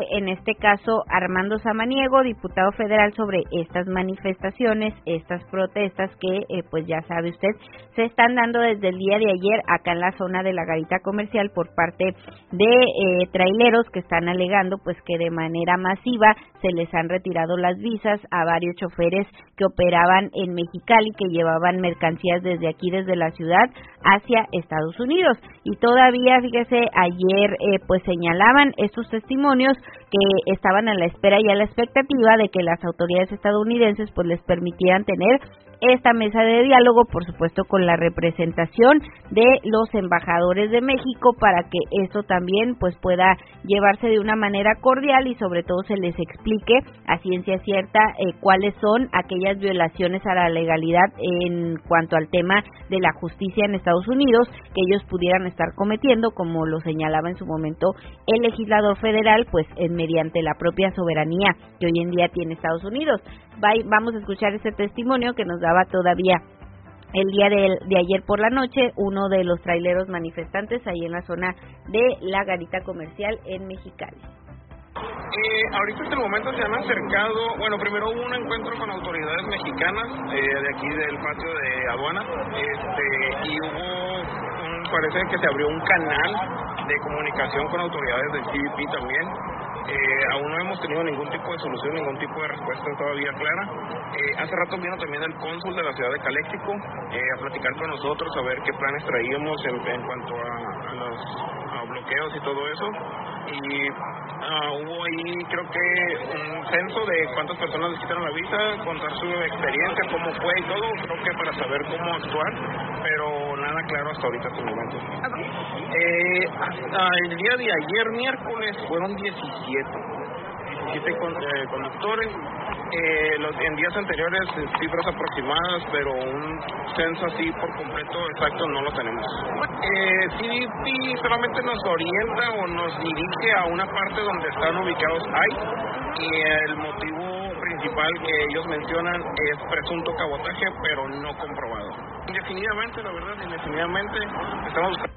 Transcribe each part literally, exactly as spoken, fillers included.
En este caso, Armando Samaniego, diputado federal, sobre estas manifestaciones, estas protestas que, eh, pues ya sabe usted, se están dando desde el día de ayer acá en la zona de la garita comercial por parte de eh, traileros que están alegando pues que de manera masiva se les han retirado las visas a varios choferes que operaban en Mexicali, que llevaban mercancías desde aquí, desde la ciudad, hacia Estados Unidos. Y todavía, fíjese, ayer eh, pues señalaban estos testimonios que estaban a la espera y a la expectativa de que las autoridades estadounidenses pues les permitieran tener esta mesa de diálogo, por supuesto con la representación de los embajadores de México, para que esto también pues pueda llevarse de una manera cordial y sobre todo se les explique a ciencia cierta eh, cuáles son aquellas violaciones a la legalidad en cuanto al tema de la justicia en Estados Unidos que ellos pudieran estar cometiendo, como lo señalaba en su momento el legislador federal, pues en mediante la propia soberanía que hoy en día tiene Estados Unidos. Vamos a escuchar este testimonio que nos daba todavía el día de, de ayer por la noche uno de los traileros manifestantes ahí en la zona de la garita comercial en Mexicali. Eh, ahorita hasta el momento se han acercado, bueno, primero hubo un encuentro con autoridades mexicanas eh, de aquí del patio de aduana, este, y hubo, un, parece que se abrió un canal de comunicación con autoridades del C B P también. Eh, aún no hemos tenido ningún tipo de solución, ningún tipo de respuesta todavía clara. Eh, hace rato vino también el cónsul de la ciudad de Caléxico eh, a platicar con nosotros, a ver qué planes traíamos en, en cuanto a, a los a bloqueos y todo eso. Y uh, hubo ahí, creo que, un censo de cuántas personas les quitaron la visa, contar su experiencia, cómo fue y todo, creo que para saber cómo actuar, pero nada claro hasta ahorita, hasta el momento. Eh, hasta el día de ayer, miércoles, fueron diecisiete con, eh, conductores. Eh, los, en días anteriores, eh, cifras aproximadas, pero un censo así por completo exacto no lo tenemos. Eh, C B P solamente nos orienta o nos dirige a una parte donde están ubicados I C E, y el motivo principal que ellos mencionan es presunto cabotaje, pero no comprobado. Indefinidamente, la verdad, indefinidamente estamos buscando.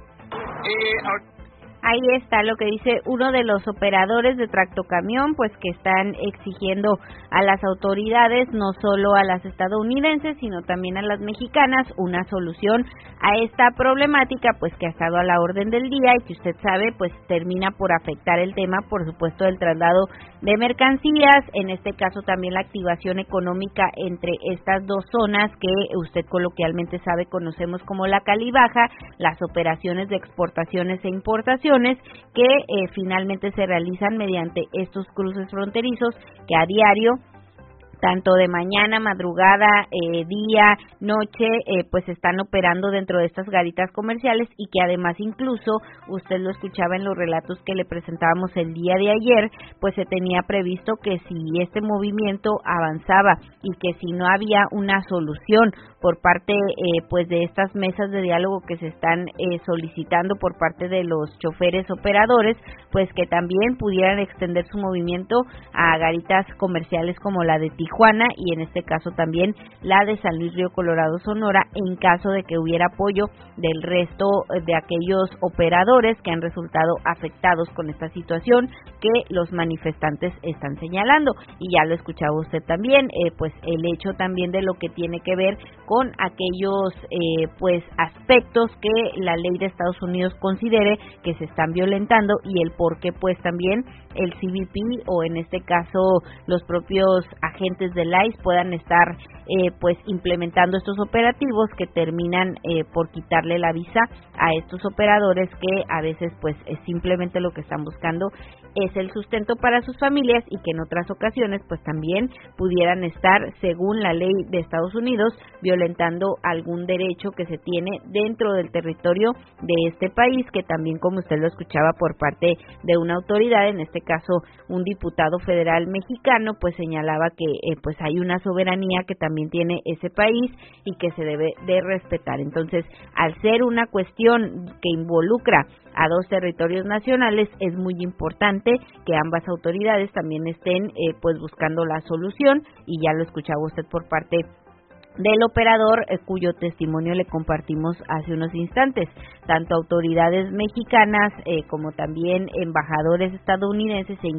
Eh, ahora Ahí está lo que dice uno de los operadores de tractocamión, pues que están exigiendo a las autoridades, no solo a las estadounidenses, sino también a las mexicanas, una solución a esta problemática, pues que ha estado a la orden del día y que usted sabe, pues termina por afectar el tema, por supuesto, del traslado de mercancías, en este caso también la activación económica entre estas dos zonas que usted coloquialmente sabe, conocemos como la Cali Baja, las operaciones de exportaciones e importaciones, que eh, finalmente se realizan mediante estos cruces fronterizos que a diario, tanto de mañana, madrugada, eh, día, noche, eh, pues están operando dentro de estas garitas comerciales y que además incluso, usted lo escuchaba en los relatos que le presentábamos el día de ayer, pues se tenía previsto que si este movimiento avanzaba y que si no había una solución por parte eh, pues de estas mesas de diálogo que se están eh, solicitando por parte de los choferes operadores, pues que también pudieran extender su movimiento a garitas comerciales como la de Tijuana y en este caso también la de San Luis Río Colorado, Sonora, en caso de que hubiera apoyo del resto de aquellos operadores que han resultado afectados con esta situación que los manifestantes están señalando. Y ya lo escuchaba usted también, eh, pues el hecho también de lo que tiene que ver con aquellos eh, pues aspectos que la ley de Estados Unidos considere que se están violentando y el por qué pues también el C B P o en este caso los propios agentes del I C E puedan estar eh, pues implementando estos operativos que terminan eh, por quitarle la visa a estos operadores que a veces pues es simplemente lo que están buscando es el sustento para sus familias y que en otras ocasiones pues también pudieran estar, según la ley de Estados Unidos, violentando algún derecho que se tiene dentro del territorio de este país, que también, como usted lo escuchaba por parte de una autoridad, en este caso un diputado federal mexicano, pues señalaba que eh, pues hay una soberanía que también tiene ese país y que se debe de respetar. Entonces, al ser una cuestión que involucra a dos territorios nacionales, es muy importante que ambas autoridades también estén eh, pues buscando la solución, y ya lo escuchaba usted por parte del operador eh, cuyo testimonio le compartimos hace unos instantes. Tanto autoridades mexicanas eh, como también embajadores estadounidenses e